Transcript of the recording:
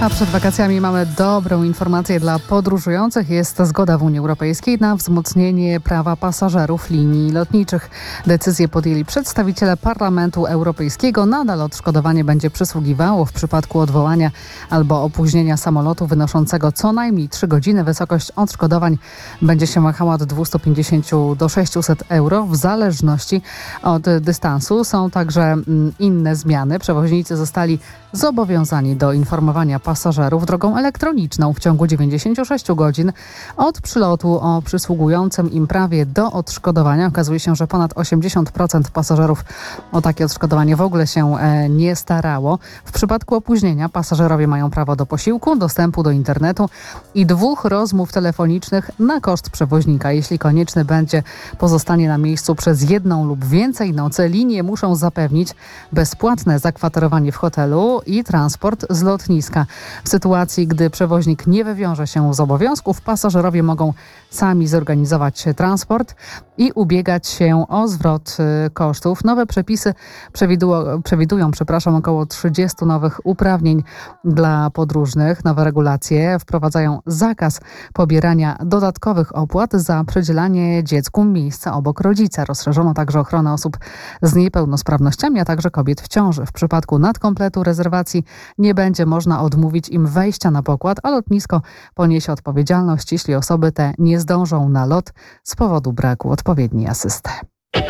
A przed wakacjami mamy dobrą informację dla podróżujących. Jest zgoda w Unii Europejskiej na wzmocnienie prawa pasażerów linii lotniczych. Decyzję podjęli przedstawiciele Parlamentu Europejskiego. Nadal odszkodowanie będzie przysługiwało w przypadku odwołania albo opóźnienia samolotu wynoszącego co najmniej 3 godziny. Wysokość odszkodowań będzie się wahała od 250 do 600 euro w zależności od dystansu. Są także inne zmiany. Przewoźnicy zostali zobowiązani do informowania pasażerów drogą elektroniczną w ciągu 96 godzin od przylotu o przysługującym im prawie do odszkodowania. Okazuje się, że ponad 80% pasażerów o takie odszkodowanie w ogóle się nie starało. W przypadku opóźnienia pasażerowie mają prawo do posiłku, dostępu do internetu i 2 rozmów telefonicznych na koszt przewoźnika. Jeśli konieczny będzie pozostanie na miejscu przez 1 lub więcej nocy, linie muszą zapewnić bezpłatne zakwaterowanie w hotelu i transport z lotniska. W sytuacji, gdy przewoźnik nie wywiąże się z obowiązków, pasażerowie mogą sami zorganizować transport i ubiegać się o zwrot kosztów. Nowe przepisy przewidują około 30 nowych uprawnień dla podróżnych. Nowe regulacje wprowadzają zakaz pobierania dodatkowych opłat za przydzielanie dziecku miejsca obok rodzica. Rozszerzono także ochronę osób z niepełnosprawnościami, a także kobiet w ciąży. W przypadku nadkompletu rezerwacji nie będzie można odmówić im wejścia na pokład, a lotnisko poniesie odpowiedzialność, jeśli osoby te nie zdążą na lot z powodu braku odpowiedniej asysty.